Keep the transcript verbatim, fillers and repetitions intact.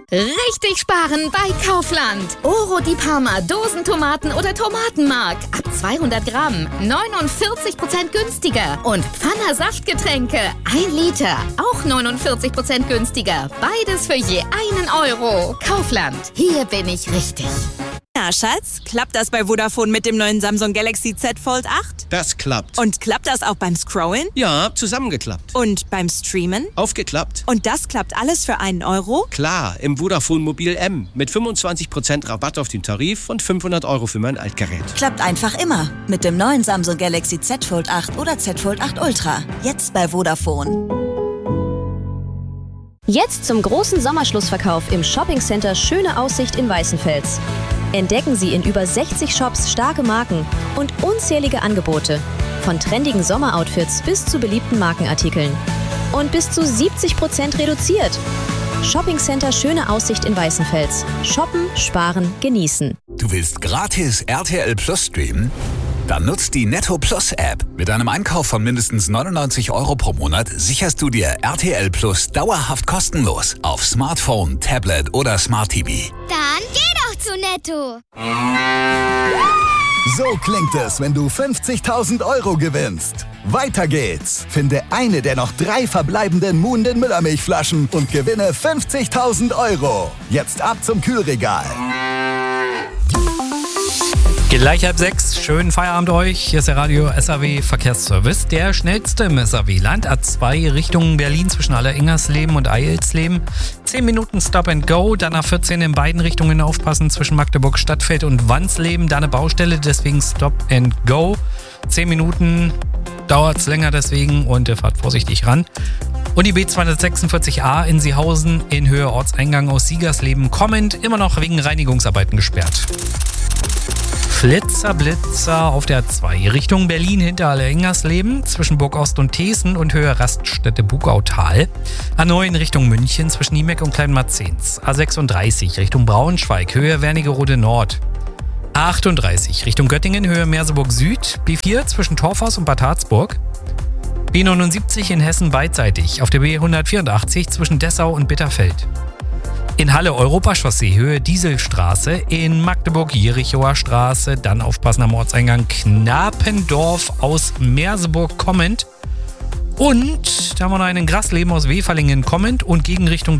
Richtig sparen bei Kaufland. Oro di Parma Dosentomaten oder Tomatenmark. Ab zweihundert Gramm neunundvierzig Prozent günstiger. Und Pfanner Saftgetränke ein Liter. Auch neunundvierzig Prozent günstiger. Beides für je einen Euro. Kaufland. Hier bin ich richtig. Na, Schatz, klappt das bei Vodafone mit dem neuen Samsung Galaxy Z Fold acht? Das klappt. Und klappt das auch beim Scrollen? Ja, zusammengeklappt. Und beim Streamen? Aufgeklappt. Und das klappt alles für einen Euro? Klar, im Vodafone Mobil M. Mit fünfundzwanzig Prozent Rabatt auf den Tarif und fünfhundert Euro für mein Altgerät. Klappt einfach immer. Mit dem neuen Samsung Galaxy Z Fold acht oder Z Fold acht Ultra. Jetzt bei Vodafone. Jetzt zum großen Sommerschlussverkauf im Shoppingcenter Schöne Aussicht in Weißenfels. Entdecken Sie in über sechzig Shops starke Marken und unzählige Angebote. Von trendigen Sommeroutfits bis zu beliebten Markenartikeln. Und bis zu siebzig Prozent reduziert. Shoppingcenter Schöne Aussicht in Weißenfels. Shoppen, sparen, genießen. Du willst gratis R T L Plus streamen? Dann nutzt die Netto Plus App. Mit einem Einkauf von mindestens neunundneunzig Euro pro Monat sicherst du dir R T L Plus dauerhaft kostenlos auf Smartphone, Tablet oder Smart T V. Dann geh doch zu Netto. So klingt es, wenn du fünfzigtausend Euro gewinnst. Weiter geht's. Finde eine der noch drei verbleibenden Muhnden Müllermilchflaschen und gewinne fünfzigtausend Euro. Jetzt ab zum Kühlregal. Gleich halb sechs, schönen Feierabend euch. Hier ist der Radio S A W Verkehrsservice, der schnellste im S A W-Land. A zwei Richtung Berlin zwischen Allersingersleben und Eilsleben. zehn Minuten Stop and Go, dann A vierzehn in beiden Richtungen aufpassen zwischen Magdeburg Stadtfeld und Wansleben. Da eine Baustelle, deswegen Stop and Go. zehn Minuten dauert es länger deswegen und fahrt vorsichtig ran. Und die B zweihundertsechsundvierzig A in Seehausen in Höhe Ortseingang aus Siegersleben kommend, immer noch wegen Reinigungsarbeiten gesperrt. Flitzer, Blitzer auf der A zwei Richtung Berlin hinter Allersingersleben zwischen Burgost und Thesen und Höhe Raststätte Bugautal. A neun Richtung München zwischen Niemeck und Kleinmarzens. A sechsunddreißig Richtung Braunschweig, Höhe Wernigerode Nord. A achtunddreißig Richtung Göttingen, Höhe Merseburg Süd. B vier zwischen Torfhaus und Bad Harzburg. B neunundsiebzig in Hessen beidseitig auf der B hundertvierundachtzig zwischen Dessau und Bitterfeld. In Halle Europachaussee, Höhe Dieselstraße, in Magdeburg Jerichower Straße, dann aufpassen am Ortseingang Knapendorf aus Merseburg kommend. Und da haben wir noch einen Grasleben aus Weferlingen kommend und Gegenrichtung